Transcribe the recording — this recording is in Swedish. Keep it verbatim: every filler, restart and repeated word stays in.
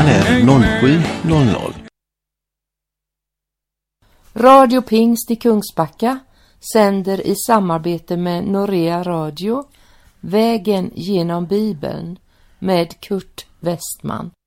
klockan är noll sju noll noll. Radio Pingst i Kungsbacka sänder i samarbete med Norea Radio Vägen genom Bibeln med Kurt Westman.